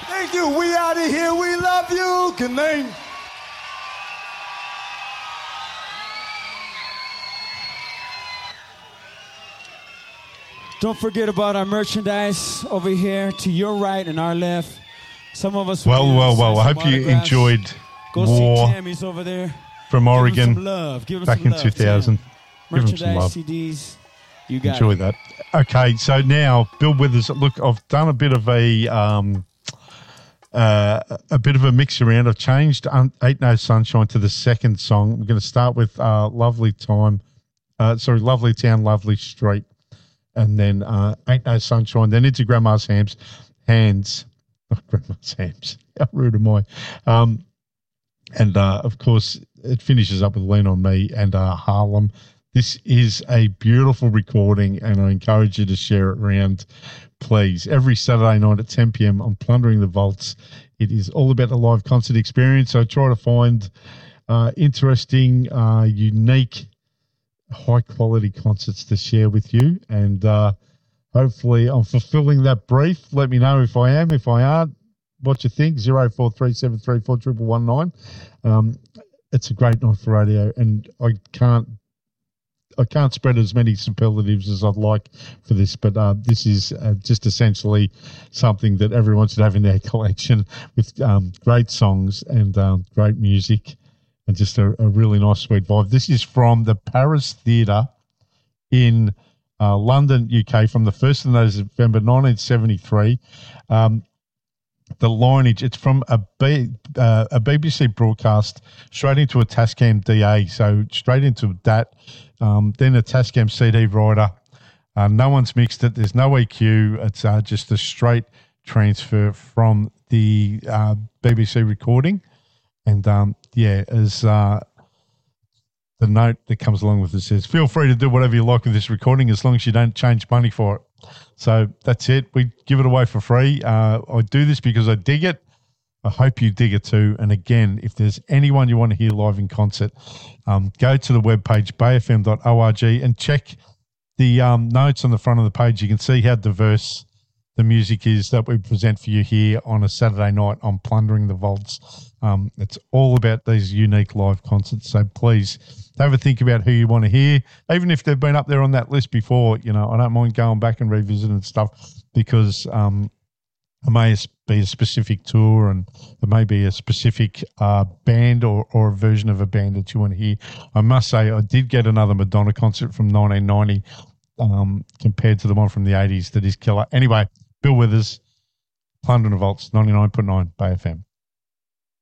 Thank you. We out of here. We love you. Good night. Don't forget about our merchandise over here to your right and our left. Some of us. Well. I hope you enjoyed Go War see Tammy's over there. from Oregon Give him back some in love, 2000. Tam. Give him some Merchandise, love. CDs. You got Enjoy it. that. Okay, so now Bill Withers. Look, I've done a bit of a bit of a mix around. I've changed "Ain't No Sunshine" to the second song. We're going to start with "Lovely Town, Lovely Street," and then "Ain't No Sunshine." Then into Grandma's Hands. Not Grandma's Hams. How rude am I? And of course, it finishes up with "Lean on Me" and Harlem. This is a beautiful recording, and I encourage you to share it around, please. Every Saturday night at 10 p.m. on Plundering the Vaults. It is all about the live concert experience. So try to find interesting, unique, high-quality concerts to share with you. And hopefully I'm fulfilling that brief. Let me know if I am. If I aren't, what you think. 0437341119. It's a great night for radio, and I can't spread as many superlatives as I'd like for this, but this is just essentially something that everyone should have in their collection with great songs and great music and just a really nice, sweet vibe. This is from the Paris Theatre in London, UK, from the 1st of November 1973. The lineage, it's from a BBC broadcast straight into a Tascam DA, so straight into that. Then a Tascam CD writer. No one's mixed it. There's no EQ. It's just a straight transfer from the BBC recording. And, as the note that comes along with it says, feel free to do whatever you like with this recording as long as you don't change money for it. So that's it. We give it away for free. I do this because I dig it. I hope you dig it too. And again, if there's anyone you want to hear live in concert, go to the webpage, bayfm.org, and check the notes on the front of the page. You can see how diverse the music is that we present for you here on a Saturday night on Plundering the Vaults. It's all about these unique live concerts. So please have a think about who you want to hear. Even if they've been up there on that list before, I don't mind going back and revisiting stuff because it may be a specific tour and it may be a specific band or a version of a band that you want to hear. I must say I did get another Madonna concert from 1990 compared to the one from the 80s that is killer. Anyway, Bill Withers, Plundering the Vaults, 99.9 Bay FM.